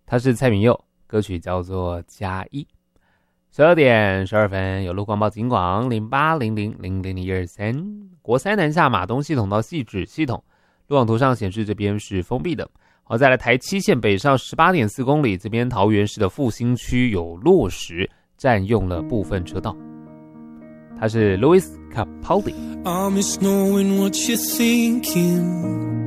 他是蔡旻佑，歌曲叫做《加一》。12点12分，有路况报警广0800000223，国三南下马东系统到汐止系统，路网图上显示这边是封闭的。好，再来台七线北上 18.4 公里，这边桃园市的复兴区有落石，占用了部分车道。他是 Louis Capaldi。 I miss knowing what you're thinking.